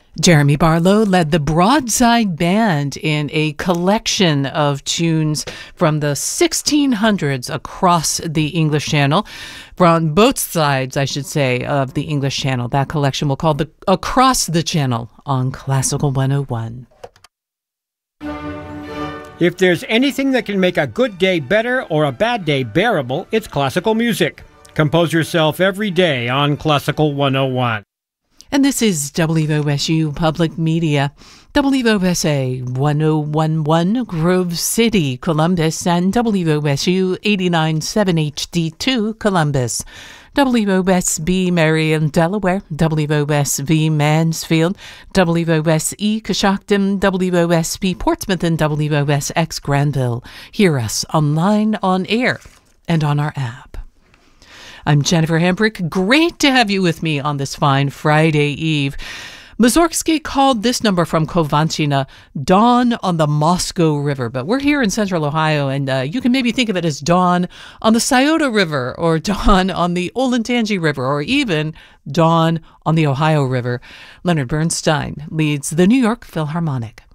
Jeremy Barlow led the Broadside Band in a collection of tunes from the 1600s across the English Channel, from both sides, I should say, of the English Channel. That collection we'll call the Across the Channel on Classical 101. If there's anything that can make a good day better or a bad day bearable, it's classical music. Compose yourself every day on Classical 101. And this is WOSU Public Media, WOSA 1011 Grove City, Columbus, and WOSU 89.7 HD2 Columbus, WOSB Marion, Delaware, WOSV Mansfield, WOSE Coshocton, WOSP Portsmouth, and WOSX Granville. Hear us online, on air, and on our app. I'm Jennifer Hambrick. Great to have you with me on this fine Friday Eve. Mussorgsky called this number from Kovanchina Dawn on the Moscow River, but we're here in central Ohio, and you can maybe think of it as dawn on the Scioto River, or dawn on the Olentangy River, or even dawn on the Ohio River. Leonard Bernstein leads the New York Philharmonic.